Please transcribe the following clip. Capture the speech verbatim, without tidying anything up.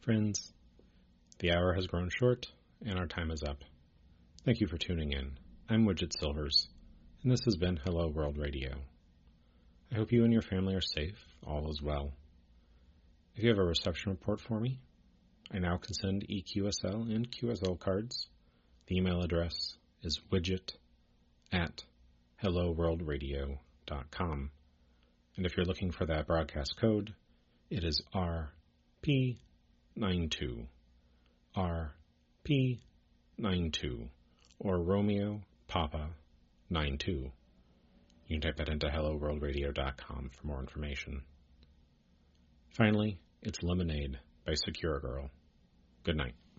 Friends, the hour has grown short, and our time is up. Thank you for tuning in. I'm Widget Silvers, and this has been Hello World Radio. I hope you and your family are safe, all is well. If you have a reception report for me, I now can send E Q S L and Q S L cards. The email address is widget at hello world radio dot com. And if you're looking for that broadcast code, it is R P ninety-two, R P ninety-two, or Romeo Papa ninety-two. You can type that into hello world radio dot com for more information. Finally, it's Lemonade by Secure Girl. Good night.